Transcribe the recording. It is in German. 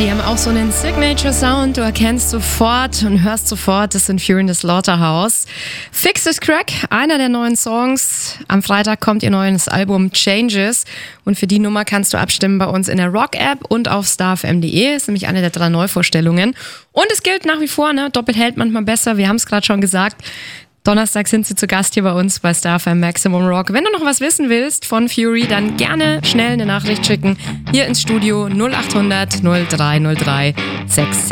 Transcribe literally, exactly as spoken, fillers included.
die haben auch so einen Signature-Sound, du erkennst sofort und hörst sofort, das sind Fury in the Slaughterhouse. Fix This Crack, einer der neuen Songs. Am Freitag kommt ihr neues Album Changes und für die Nummer kannst du abstimmen bei uns in der Rock-App und auf starfm punkt de, ist nämlich eine der drei Neuvorstellungen. Und es gilt nach wie vor, ne, doppelt hält manchmal besser, wir haben es gerade schon gesagt. Donnerstag sind sie zu Gast hier bei uns bei StarFM Maximum Rock. Wenn du noch was wissen willst von Fury, dann gerne schnell eine Nachricht schicken. Hier ins Studio null acht hundert null drei null drei sechs sechs.